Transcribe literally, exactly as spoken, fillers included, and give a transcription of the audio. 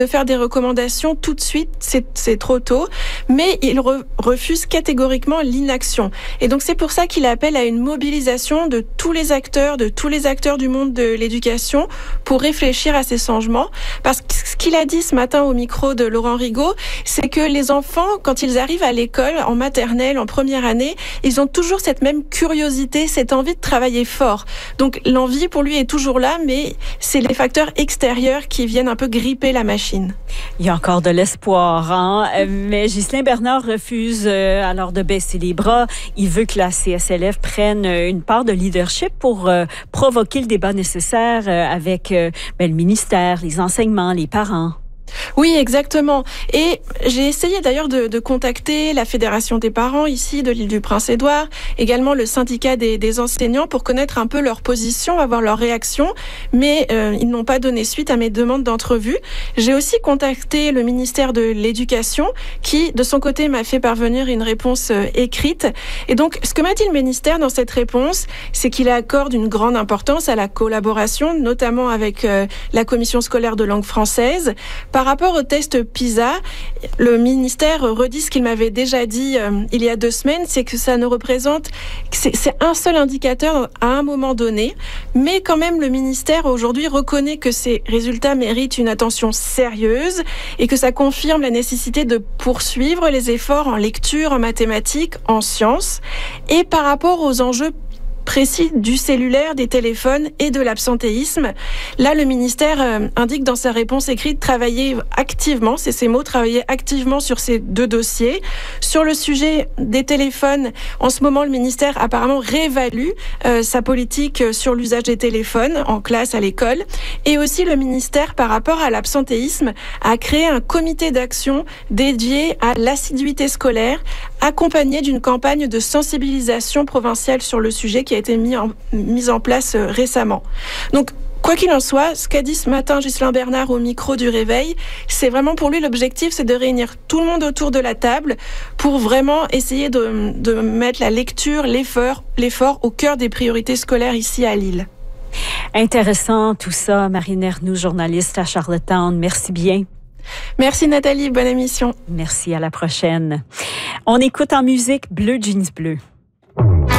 de faire des recommandations tout de suite, c'est, c'est trop tôt, mais il re, refuse catégoriquement l'inaction. Et donc c'est pour ça qu'il appelle à une mobilisation de tous les acteurs, de tous les acteurs du monde de l'éducation pour réfléchir à ces changements. Parce que ce qu'il a dit ce matin au micro de Laurent Rigaud, c'est que les enfants, quand ils arrivent à l'école, en maternelle, en première année, ils ont toujours cette même curiosité, cette envie de travailler fort. Donc l'envie pour lui est toujours là, mais c'est les facteurs extérieurs qui viennent un peu gripper la machine. Il y a encore de l'espoir, hein? Mais Ghislain Bernard refuse euh, alors de baisser les bras. Il veut que la C S L F prenne une part de leadership pour euh, provoquer le débat nécessaire euh, avec euh, ben, le ministère, les enseignements, les parents. Oui, exactement. Et j'ai essayé d'ailleurs de, de contacter la Fédération des parents ici de l'île du Prince-Édouard, également le syndicat des, des enseignants pour connaître un peu leur position, avoir leur réaction, mais euh, ils n'ont pas donné suite à mes demandes d'entrevue. J'ai aussi contacté le ministère de l'Éducation qui, de son côté, m'a fait parvenir une réponse euh, écrite. Et donc, ce que m'a dit le ministère dans cette réponse, c'est qu'il accorde une grande importance à la collaboration, notamment avec euh, la commission scolaire de langue française. Par rapport au test PISA, le ministère redit ce qu'il m'avait déjà dit euh, il y a deux semaines, c'est que ça ne représente, c'est, c'est un seul indicateur à un moment donné, mais quand même le ministère aujourd'hui reconnaît que ces résultats méritent une attention sérieuse et que ça confirme la nécessité de poursuivre les efforts en lecture, en mathématiques, en sciences. Et par rapport aux enjeux précis du cellulaire, des téléphones et de l'absentéisme. Là, le ministère euh, indique dans sa réponse écrite travailler activement, c'est ces mots, travailler activement sur ces deux dossiers. Sur le sujet des téléphones, en ce moment, le ministère apparemment réévalue euh, sa politique sur l'usage des téléphones en classe, à l'école. Et aussi, le ministère, par rapport à l'absentéisme, a créé un comité d'action dédié à l'assiduité scolaire, accompagné d'une campagne de sensibilisation provinciale sur le sujet qui a été mis en, mise en place euh, récemment. Donc, quoi qu'il en soit, ce qu'a dit ce matin Ghislain Bernard au micro du Réveil, c'est vraiment pour lui l'objectif, c'est de réunir tout le monde autour de la table pour vraiment essayer de, de mettre la lecture, l'effort, l'effort au cœur des priorités scolaires ici à Lille. Intéressant tout ça, Marine Ernoult, journaliste à Charlottetown. Merci bien. Merci Nathalie, bonne émission. Merci, à la prochaine. On écoute en musique Bleu Jeans Bleu.